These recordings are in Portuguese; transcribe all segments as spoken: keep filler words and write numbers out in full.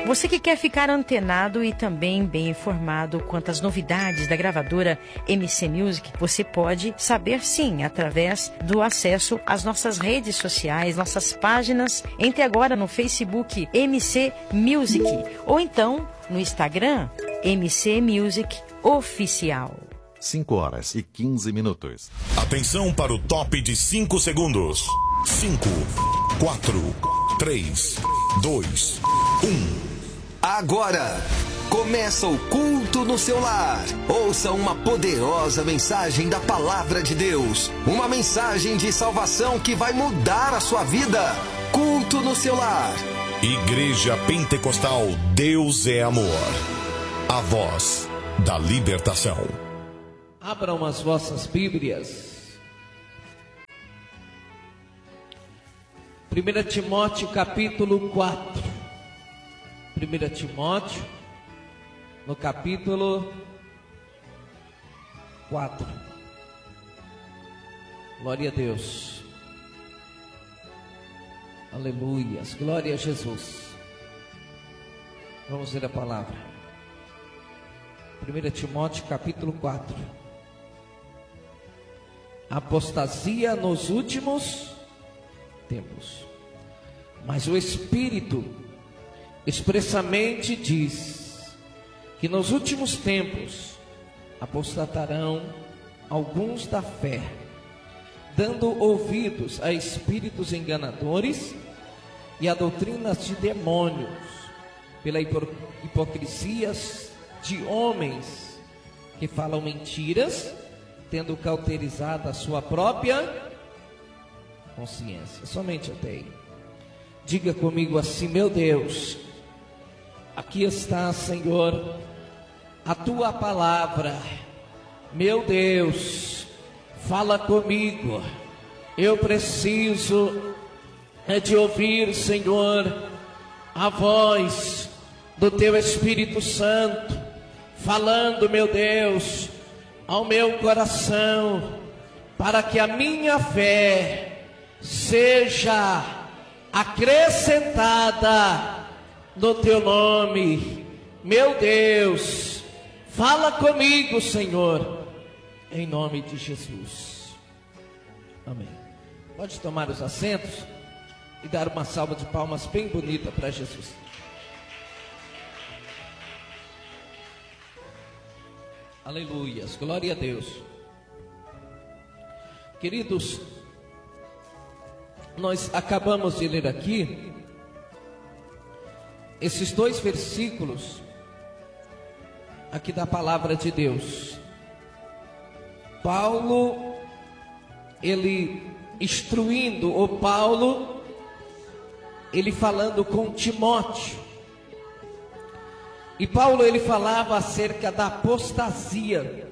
Você que quer ficar antenado e também bem informado quanto às novidades da gravadora M C Music, você pode saber sim, através do acesso às nossas redes sociais, nossas páginas. Entre agora no Facebook M C Music ou então no Instagram M C Music Oficial. cinco horas e quinze minutos. Atenção para o top de cinco segundos. cinco, quatro, três, dois, um. Agora começa o culto no seu lar. Ouça uma poderosa mensagem da palavra de Deus. Uma mensagem de salvação que vai mudar a sua vida. Culto no seu lar. Igreja Pentecostal Deus é Amor. A voz da libertação. Abram as vossas Bíblias. primeira Timóteo capítulo quatro. primeira Timóteo, no capítulo quatro. Glória a Deus. Aleluias. Glória a Jesus. Vamos ler a palavra. primeira Timóteo capítulo quatro. Apostasia nos últimos tempos. Mas o Espírito expressamente diz que nos últimos tempos apostatarão alguns da fé, dando ouvidos a espíritos enganadores e a doutrinas de demônios, pela hipocrisias de homens que falam mentiras, tendo cauterizado a sua própria consciência. Somente até aí. Diga comigo assim: meu Deus, aqui está, Senhor, a tua palavra. Meu Deus, fala comigo. Eu preciso é de ouvir, Senhor, a voz do teu Espírito Santo falando, meu Deus, ao meu coração, para que a minha fé seja acrescentada no teu nome. Meu Deus, fala comigo, Senhor, em nome de Jesus. Amém. Pode tomar os assentos e dar uma salva de palmas bem bonita para Jesus. Aleluias, glória a Deus. Queridos, nós acabamos de ler aqui esses dois versículos aqui da palavra de Deus. Paulo, ele instruindo, ou Paulo, ele falando com Timóteo. E Paulo, ele falava acerca da apostasia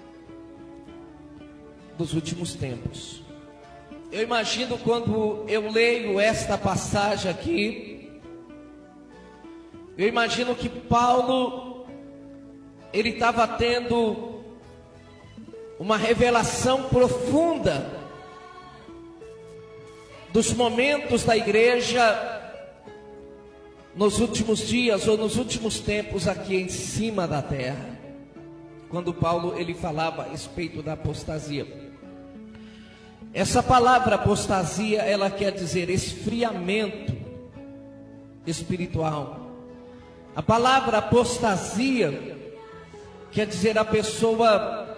dos últimos tempos. Eu imagino quando eu leio esta passagem aqui, eu imagino que Paulo, ele estava tendo uma revelação profunda dos momentos da igreja nos últimos dias ou nos últimos tempos aqui em cima da terra. Quando Paulo, ele falava a respeito da apostasia. Essa palavra apostasia, ela quer dizer esfriamento espiritual. A palavra apostasia quer dizer a pessoa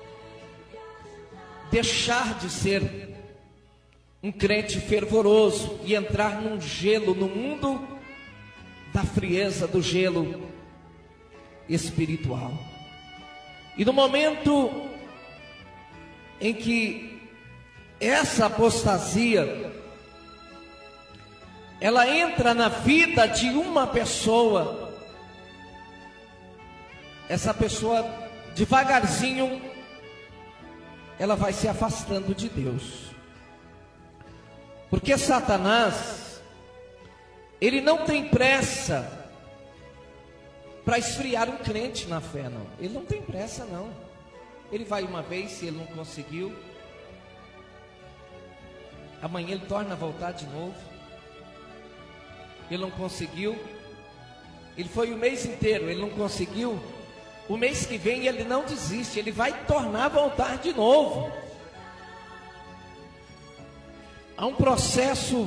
deixar de ser um crente fervoroso e entrar num gelo, no mundo da frieza, do gelo espiritual. E no momento em que essa apostasia ela entra na vida de uma pessoa, essa pessoa devagarzinho ela vai se afastando de Deus. Porque Satanás, ele não tem pressa para esfriar um crente na fé, não. Ele não tem pressa, não. Ele vai uma vez, se ele não conseguiu, amanhã ele torna a voltar de novo. Ele não conseguiu, Ele foi o mês inteiro, ele não conseguiu. O mês que vem ele não desiste, ele vai tornar a voltar de novo. Há um processo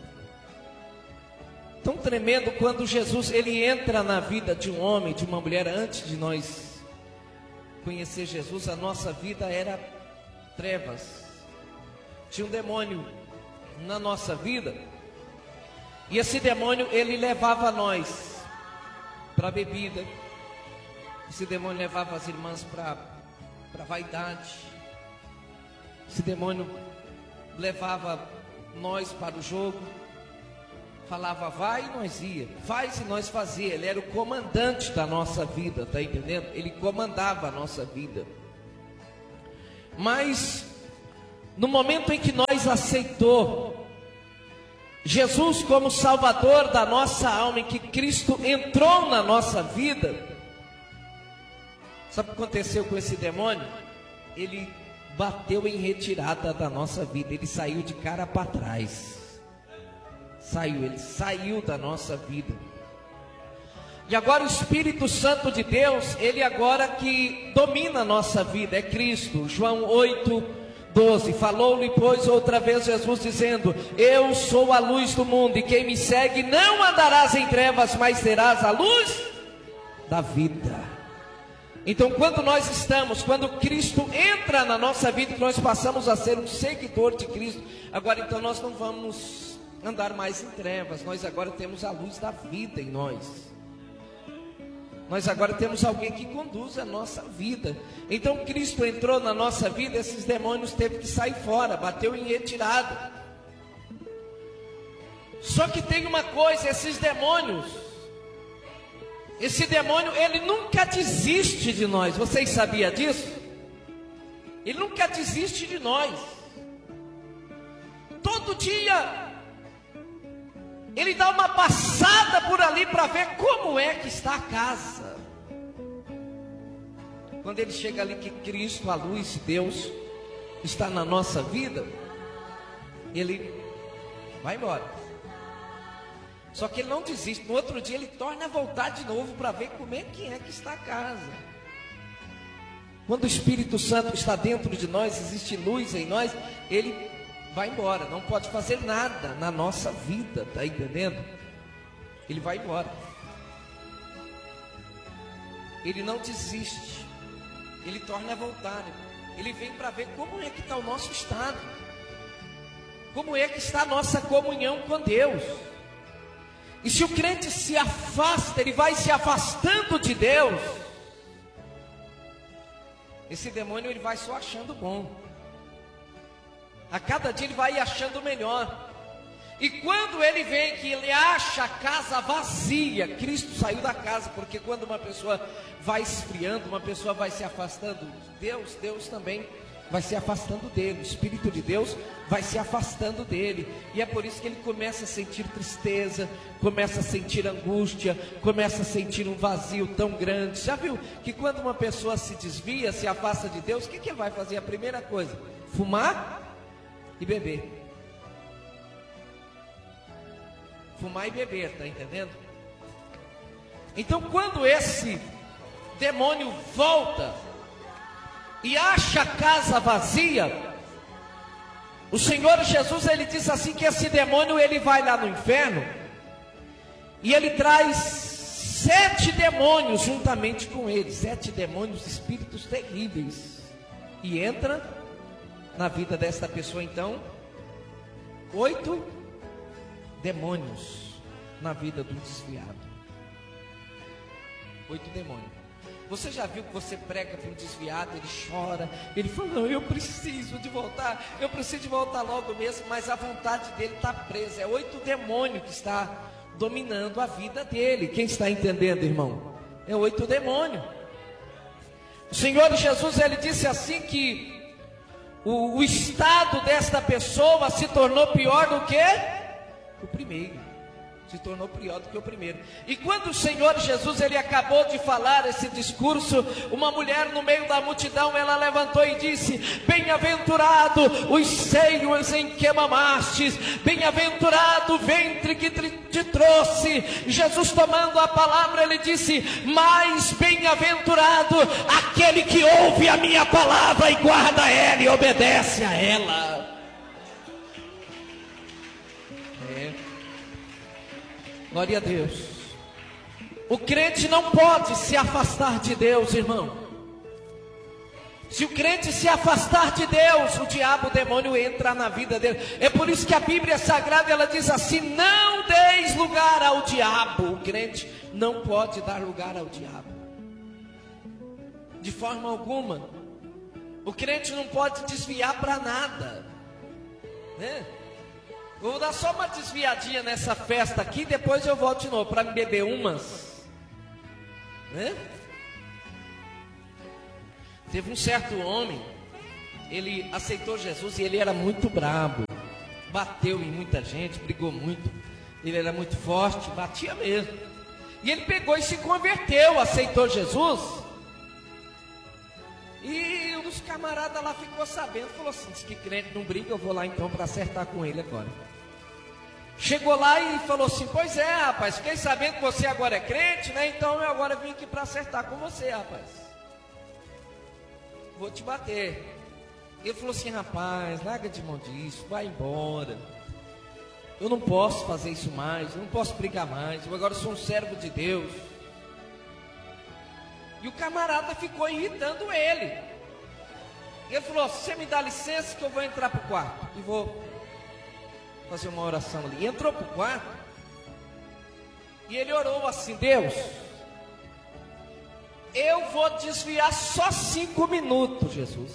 tão tremendo quando Jesus ele entra na vida de um homem, de uma mulher. Antes de nós conhecer Jesus, a nossa vida era trevas. Tinha um demônio na nossa vida. E esse demônio ele levava nós para a bebida. Esse demônio levava as irmãs para para vaidade. Esse demônio levava nós para o jogo. Falava vai e nós ia, faz e nós fazia. Ele era o comandante da nossa vida, tá entendendo? Ele comandava a nossa vida. Mas no momento em que nós aceitou Jesus como Salvador da nossa alma, em que Cristo entrou na nossa vida, sabe o que aconteceu com esse demônio? Ele bateu em retirada da nossa vida. Ele saiu de cara para trás. Saiu, ele saiu da nossa vida. E agora o Espírito Santo de Deus, ele agora que domina a nossa vida, é Cristo. João oito, doze, falou-lhe pois outra vez Jesus dizendo: eu sou a luz do mundo, e quem me segue não andarás em trevas, mas terás a luz da vida. Então quando nós estamos, quando Cristo entra na nossa vida, que nós passamos a ser um seguidor de Cristo, agora então nós não vamos andar mais em trevas, nós agora temos a luz da vida em nós. Nós agora temos alguém que conduz a nossa vida. Então Cristo entrou na nossa vida, esses demônios teve que sair fora, bateu em retirada. Só que tem uma coisa, esses demônios, esse demônio, ele nunca desiste de nós. Vocês sabiam disso? Ele nunca desiste de nós. Todo dia ele dá uma passada por ali para ver como é que está a casa. Quando ele chega ali que Cristo, a luz de Deus, está na nossa vida, ele vai embora. Só que ele não desiste. No outro dia ele torna a voltar de novo para ver como é que é que está a casa. Quando o Espírito Santo está dentro de nós, existe luz em nós, ele vai embora, não pode fazer nada na nossa vida, tá entendendo? Ele vai embora. Ele não desiste. Ele torna a voltar. Ele vem para ver como é que está o nosso estado. Como é que está a nossa comunhão com Deus. E se o crente se afasta, ele vai se afastando de Deus. Esse demônio ele vai só achando bom. A cada dia ele vai achando melhor. E quando ele vem que ele acha a casa vazia, Cristo saiu da casa. Porque quando uma pessoa vai esfriando, uma pessoa vai se afastando de Deus, Deus também vai se afastando dele. O Espírito de Deus vai se afastando dele. E é por isso que ele começa a sentir tristeza, começa a sentir angústia, começa a sentir um vazio tão grande. Já viu que quando uma pessoa se desvia, se afasta de Deus, o que que vai fazer? A primeira coisa, fumar e beber. Fumar e beber, tá entendendo? Então quando esse demônio volta e acha a casa vazia, o Senhor Jesus ele diz assim que esse demônio ele vai lá no inferno e ele traz sete demônios juntamente com ele, sete demônios, espíritos terríveis, e entra na vida desta pessoa. Então, oito demônios na vida do desviado. Oito demônios. Você já viu que você prega para um desviado, ele chora, ele fala, não, eu preciso de voltar, eu preciso de voltar logo mesmo, mas a vontade dele está presa. É oito demônios que está dominando a vida dele. Quem está entendendo, irmão? É oito demônios. O Senhor Jesus ele disse assim que O, o estado desta pessoa se tornou pior do que o primeiro. se tornou pior do que o primeiro. E quando o Senhor Jesus, ele acabou de falar esse discurso, uma mulher no meio da multidão, ela levantou e disse: bem-aventurado os seios em que mamastes, bem-aventurado o ventre que te trouxe. Jesus, tomando a palavra, ele disse: mais bem-aventurado aquele que ouve a minha palavra e guarda ela e obedece a ela. Glória a Deus. O crente não pode se afastar de Deus, irmão. Se o crente se afastar de Deus, o diabo, o demônio entra na vida dele. É por isso que a Bíblia Sagrada, ela diz assim: não deis lugar ao diabo. O crente não pode dar lugar ao diabo, de forma alguma. O crente não pode desviar para nada, né? Vou dar só uma desviadinha nessa festa aqui, depois eu volto de novo para me beber umas, né? Teve um certo homem, ele aceitou Jesus e ele era muito brabo, bateu em muita gente, brigou muito, ele era muito forte, batia mesmo. E ele pegou e se converteu, aceitou Jesus. E um dos camaradas lá ficou sabendo, falou assim: diz que crente não briga, eu vou lá então para acertar com ele agora. Chegou lá e falou assim: pois é, rapaz, fiquei sabendo que você agora é crente, né? Então eu agora vim aqui para acertar com você, rapaz. Vou te bater. Ele falou assim: rapaz, larga de mão disso, vai embora. Eu não posso fazer isso mais, eu não posso brigar mais, eu agora sou um servo de Deus. E o camarada ficou irritando ele. Ele falou: você me dá licença que eu vou entrar para o quarto e vou fazer uma oração ali. Entrou para o quarto e ele orou assim: Deus, eu vou desviar só cinco minutos, Jesus.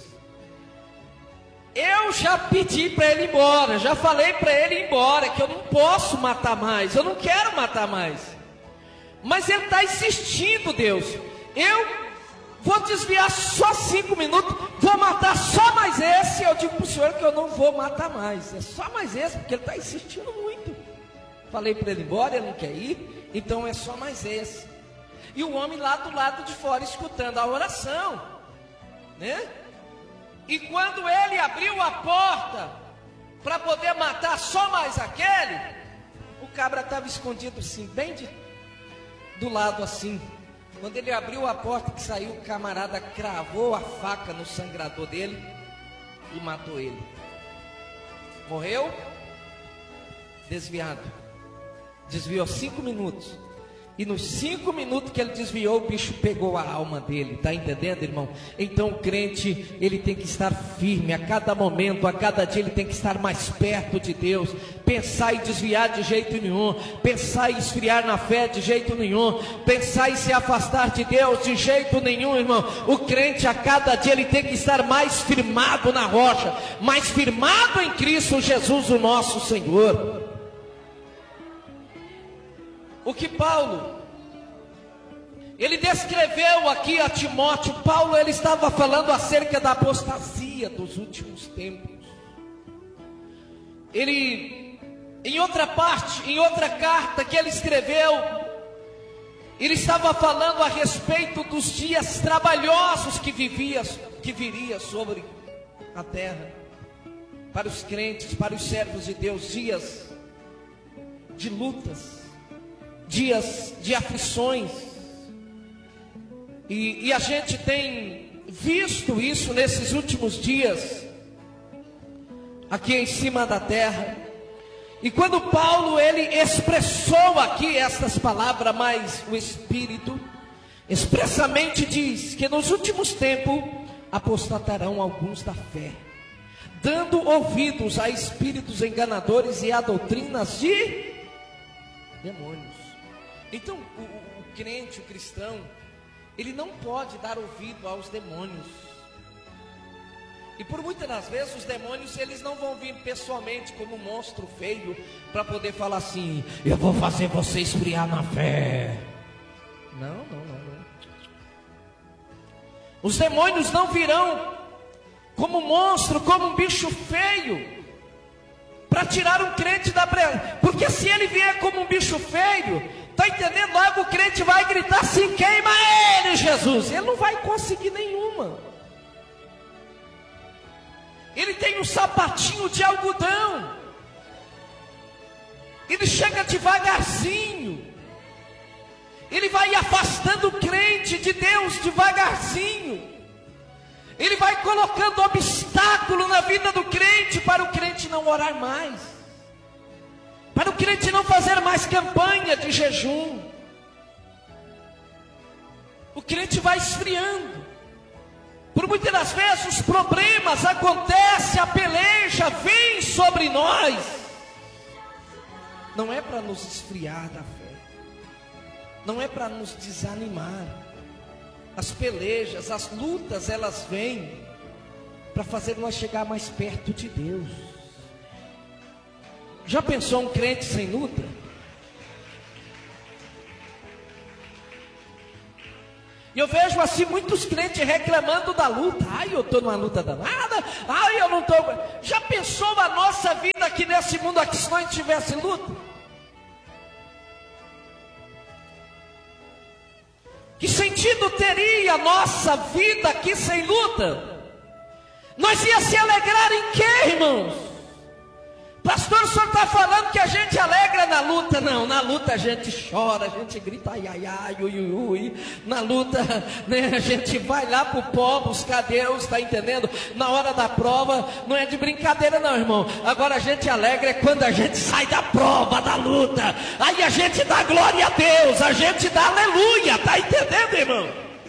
Eu já pedi para ele ir embora, já falei para ele ir embora, que eu não posso matar mais, eu não quero matar mais. Mas ele está insistindo, Deus. Eu vou desviar só cinco minutos, vou matar só mais esse. Eu digo para o Senhor que eu não vou matar mais, é só mais esse, porque ele está insistindo muito. Falei para ele ir embora, ele não quer ir, então é só mais esse. E o homem lá do lado de fora escutando a oração, né? E quando ele abriu a porta para poder matar só mais aquele, o cabra estava escondido assim, bem de, do lado assim. Quando ele abriu a porta que saiu, o camarada cravou a faca no sangrador dele e matou ele. Morreu desviado. Desviou cinco minutos. E nos cinco minutos que ele desviou, o bicho pegou a alma dele. Está entendendo, irmão? Então o crente, ele tem que estar firme a cada momento, a cada dia ele tem que estar mais perto de Deus. Pensar em desviar de jeito nenhum, pensar em esfriar na fé de jeito nenhum, pensar em se afastar de Deus de jeito nenhum, irmão. O crente a cada dia ele tem que estar mais firmado na rocha, mais firmado em Cristo Jesus, o nosso Senhor. O que Paulo, ele descreveu aqui a Timóteo, Paulo ele estava falando acerca da apostasia dos últimos tempos. Ele, em outra parte, em outra carta que ele escreveu, ele estava falando a respeito dos dias trabalhosos que vivia, que viria sobre a terra, para os crentes, para os servos de Deus, dias de lutas, dias de aflições, e, e a gente tem visto isso nesses últimos dias, aqui em cima da terra. E quando Paulo ele expressou aqui estas palavras, mas o Espírito expressamente diz que nos últimos tempos apostatarão alguns da fé, dando ouvidos a espíritos enganadores e a doutrinas de demônios. Então, o, o crente, o cristão, ele não pode dar ouvido aos demônios. E por muitas das vezes, os demônios, eles não vão vir pessoalmente como um monstro feio, para poder falar assim: eu vou fazer você esfriar na fé. Não, não, não, não. Os demônios não virão como um monstro, como um bicho feio, para tirar um crente da brecha. Porque se ele vier como um bicho feio, está entendendo? Logo o crente vai gritar assim: queima ele, Jesus. Ele não vai conseguir nenhuma. Ele tem um sapatinho de algodão. Ele chega devagarzinho. Ele vai afastando o crente de Deus devagarzinho. Ele vai colocando obstáculo na vida do crente para o crente não orar mais, para o crente não fazer mais campanha de jejum. O crente vai esfriando. Por muitas das vezes os problemas acontecem, a peleja vem sobre nós. Não é para nos esfriar da fé, não é para nos desanimar. As pelejas, as lutas, elas vêm para fazer nós chegar mais perto de Deus. Já pensou um crente sem luta? E eu vejo assim muitos crentes reclamando da luta. Ai, eu estou numa luta danada. Ai, eu não estou. Já pensou a nossa vida aqui nesse mundo aqui se não tivesse luta? Que sentido teria a nossa vida aqui sem luta? Nós ia se alegrar em quê, irmãos? Pastor, o senhor está falando que a gente alegra na luta? Não, na luta a gente chora, a gente grita ai, ai, ai, ui, ui, ui. Na luta, né, a gente vai lá para o pó buscar Deus, está entendendo? Na hora da prova, não é de brincadeira não, irmão. Agora a gente alegra é quando a gente sai da prova, da luta. Aí a gente dá glória a Deus, a gente dá aleluia, está entendendo, irmão?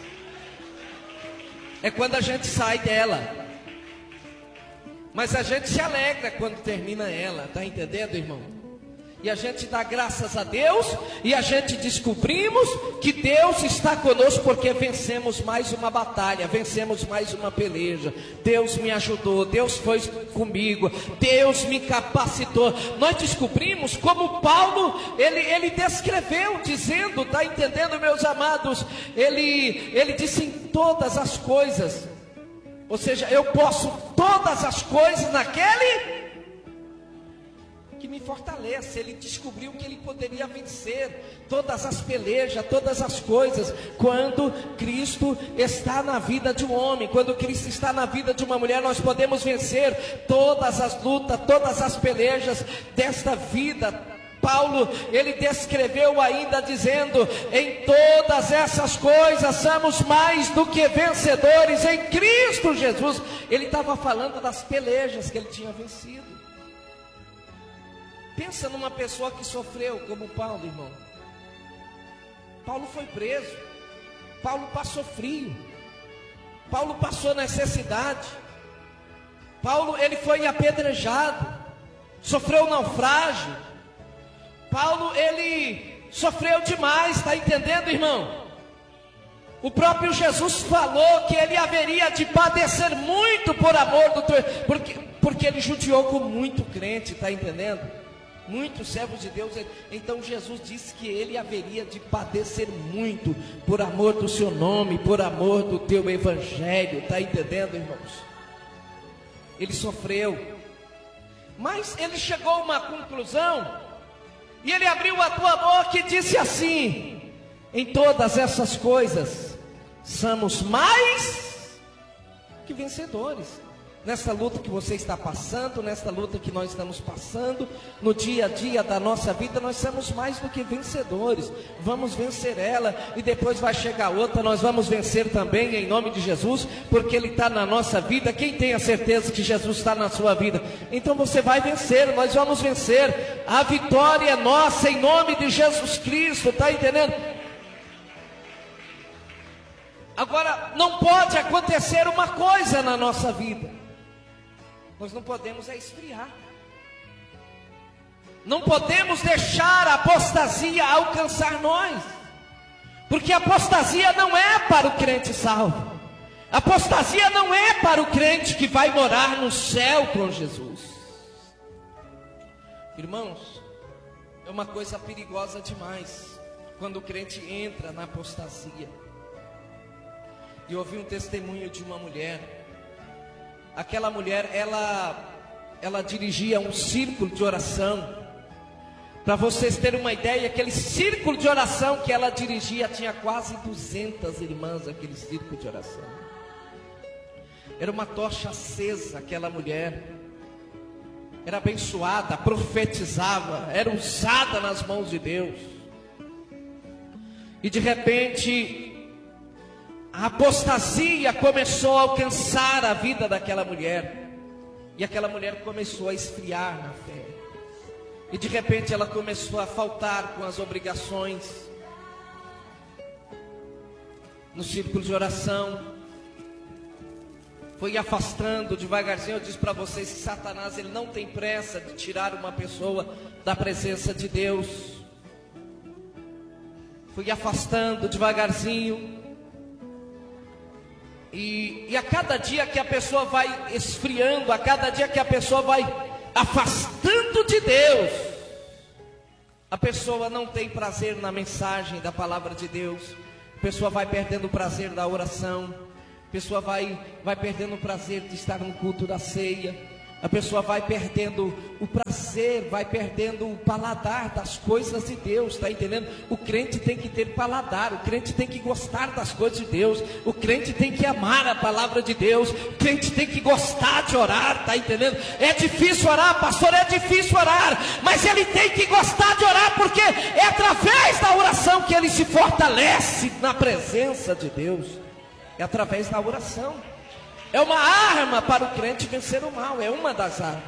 É quando a gente sai dela. Mas a gente se alegra quando termina ela, está entendendo, irmão? E a gente dá graças a Deus, e a gente descobrimos que Deus está conosco, porque vencemos mais uma batalha, vencemos mais uma peleja. Deus me ajudou, Deus foi comigo, Deus me capacitou. Nós descobrimos como Paulo, ele, ele descreveu, dizendo, está entendendo, meus amados? Ele, ele disse em todas as coisas. Ou seja, eu posso todas as coisas naquele que me fortalece. Ele descobriu que ele poderia vencer todas as pelejas, todas as coisas, quando Cristo está na vida de um homem, quando Cristo está na vida de uma mulher. Nós podemos vencer todas as lutas, todas as pelejas desta vida. Paulo, ele descreveu ainda dizendo: em todas essas coisas somos mais do que vencedores em Cristo Jesus. Ele estava falando das pelejas que ele tinha vencido. Pensa numa pessoa que sofreu como Paulo, irmão. Paulo foi preso, Paulo passou frio, Paulo passou necessidade, Paulo, ele foi apedrejado, sofreu naufrágio. Paulo, ele sofreu demais, está entendendo, irmão? O próprio Jesus falou que ele haveria de padecer muito por amor do teu, porque, porque ele judiou com muito crente, está entendendo? Muitos servos de Deus. Então Jesus disse que ele haveria de padecer muito por amor do seu nome, por amor do teu evangelho, está entendendo, irmãos? Ele sofreu, mas ele chegou a uma conclusão. E ele abriu a tua boca e disse assim: em todas essas coisas somos mais que vencedores. Nesta luta que você está passando, nesta luta que nós estamos passando, no dia a dia da nossa vida, nós somos mais do que vencedores. Vamos vencer ela, e depois vai chegar outra, nós vamos vencer também em nome de Jesus, porque Ele está na nossa vida. Quem tem a certeza que Jesus está na sua vida? Então você vai vencer, nós vamos vencer. A vitória é nossa em nome de Jesus Cristo, está entendendo? Agora, não pode acontecer uma coisa na nossa vida. Nós não podemos é esfriar. Não podemos deixar a apostasia alcançar nós. Porque a apostasia não é para o crente salvo. A apostasia não é para o crente que vai morar no céu com Jesus. Irmãos, é uma coisa perigosa demais quando o crente entra na apostasia. E eu ouvi um testemunho de uma mulher. Aquela mulher, ela, ela dirigia um círculo de oração. Para vocês terem uma ideia, aquele círculo de oração que ela dirigia tinha quase duzentas irmãs, aquele círculo de oração. Era uma tocha acesa, aquela mulher. Era abençoada, profetizava, era usada nas mãos de Deus. E de repente, a apostasia começou a alcançar a vida daquela mulher. E aquela mulher começou a esfriar na fé. E de repente ela começou a faltar com as obrigações. No círculo de oração. Foi afastando devagarzinho. Eu disse para vocês que Satanás, ele não tem pressa de tirar uma pessoa da presença de Deus. Foi afastando devagarzinho. E, e a cada dia que a pessoa vai esfriando, a cada dia que a pessoa vai afastando de Deus, a pessoa não tem prazer na mensagem da palavra de Deus. A pessoa vai perdendo o prazer da oração. A pessoa vai, vai perdendo o prazer de estar no culto da ceia. A pessoa vai perdendo o prazer, vai perdendo o paladar das coisas de Deus, está entendendo? O crente tem que ter paladar, o crente tem que gostar das coisas de Deus, o crente tem que amar a palavra de Deus, o crente tem que gostar de orar, está entendendo? É difícil orar, pastor, é difícil orar, mas ele tem que gostar de orar, porque é através da oração que ele se fortalece na presença de Deus, é através da oração. É uma arma para o crente vencer o mal, é uma das armas.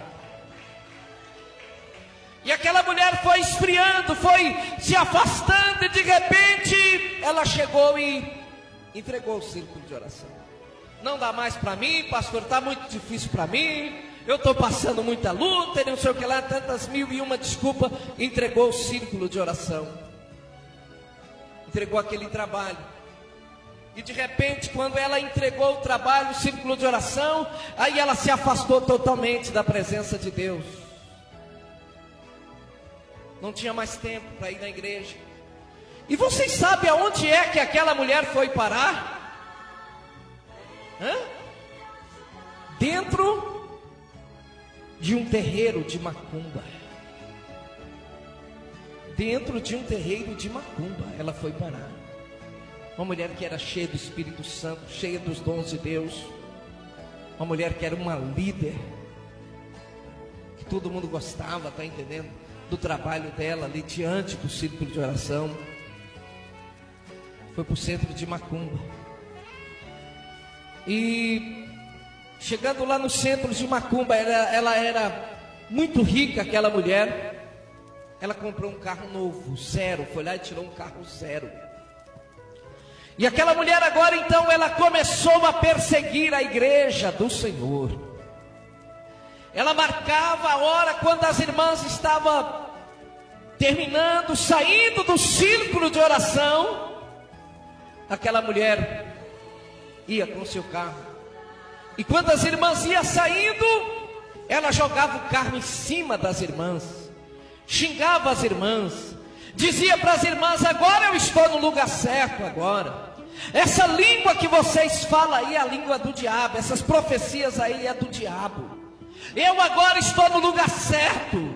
E aquela mulher foi esfriando, foi se afastando, e de repente ela chegou e entregou o círculo de oração. Não dá mais para mim, pastor, está muito difícil para mim, eu estou passando muita luta, e não sei o que lá, tantas mil e uma desculpa. Entregou o círculo de oração, entregou aquele trabalho. E de repente, quando ela entregou o trabalho, o círculo de oração, aí ela se afastou totalmente da presença de Deus. Não tinha mais tempo para ir na igreja. E vocês sabem aonde é que aquela mulher foi parar? Hã? Dentro de um terreiro de macumba. Dentro de um terreiro de macumba, ela foi parar. Uma mulher que era cheia do Espírito Santo, cheia dos dons de Deus. Uma mulher que era uma líder, que todo mundo gostava, está entendendo? Do trabalho dela ali diante do círculo de oração. Foi para o centro de macumba. E chegando lá no centro de macumba, ela, ela era muito rica, aquela mulher. Ela comprou um carro novo, zero. Foi lá e tirou um carro zero. E aquela mulher agora então, ela começou a perseguir a igreja do Senhor. Ela marcava a hora quando as irmãs estavam terminando, saindo do círculo de oração. Aquela mulher ia com o seu carro. E quando as irmãs iam saindo, ela jogava o carro em cima das irmãs, xingava as irmãs, dizia para as irmãs: agora eu estou no lugar certo agora. Essa língua que vocês falam aí é a língua do diabo. Essas profecias aí é do diabo. Eu agora estou no lugar certo.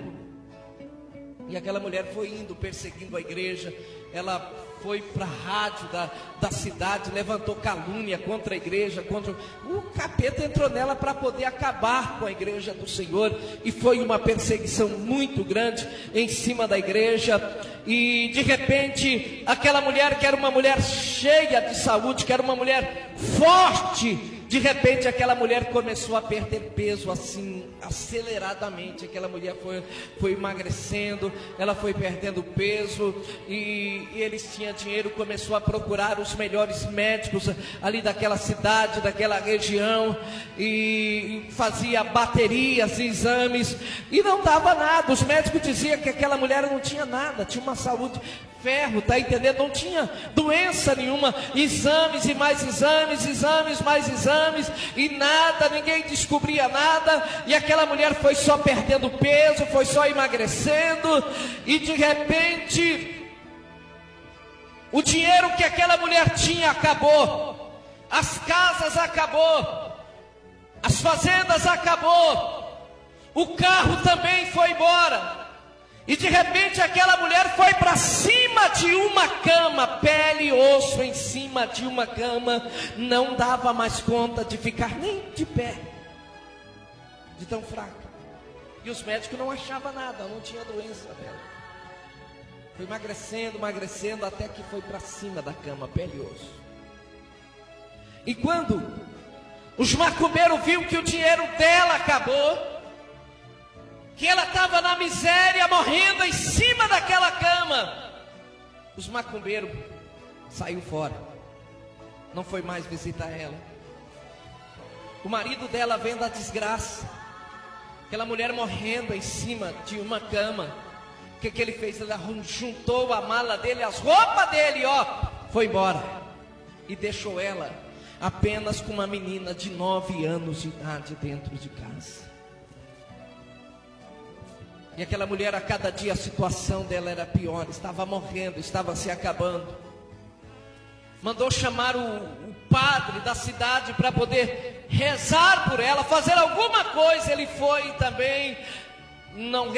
E aquela mulher foi indo, perseguindo a igreja. Ela foi para a rádio da, da cidade, levantou calúnia contra a igreja, contra... O capeta entrou nela para poder acabar com a igreja do Senhor. E foi uma perseguição muito grande em cima da igreja. E de repente, aquela mulher que era uma mulher cheia de saúde, que era uma mulher forte, de repente aquela mulher começou a perder peso assim, aceleradamente. Aquela mulher foi, foi emagrecendo, ela foi perdendo peso, e, e eles tinham dinheiro, começou a procurar os melhores médicos ali daquela cidade, daquela região, e, e fazia baterias e exames, e não dava nada. Os médicos diziam que aquela mulher não tinha nada, tinha uma saúde ferro, tá entendendo? Não tinha doença nenhuma. Exames e mais exames, exames, mais exames, e nada, ninguém descobria nada. E aquela mulher foi só perdendo peso, foi só emagrecendo, e de repente o dinheiro que aquela mulher tinha acabou, as casas acabou, as fazendas acabou, o carro também foi embora. E de repente aquela mulher foi para cima de uma cama, pele e osso em cima de uma cama, não dava mais conta de ficar nem de pé, de tão fraca. E os médicos não achavam nada, não tinha doença dela. Foi emagrecendo, emagrecendo, até que foi para cima da cama, pele e osso. E quando os macumbeiros viram que o dinheiro dela acabou, que ela estava na miséria, morrendo em cima daquela cama, os macumbeiros saiu fora, não foi mais visitar ela. O marido dela vendo a desgraça, aquela mulher morrendo em cima de uma cama, o que, que ele fez? Ele juntou a mala dele, as roupas dele, ó, foi embora e deixou ela apenas com uma menina de nove anos de idade dentro de casa. E aquela mulher, a cada dia a situação dela era pior, estava morrendo, estava se acabando. Mandou chamar o, o padre da cidade para poder rezar por ela, fazer alguma coisa. Ele foi também, não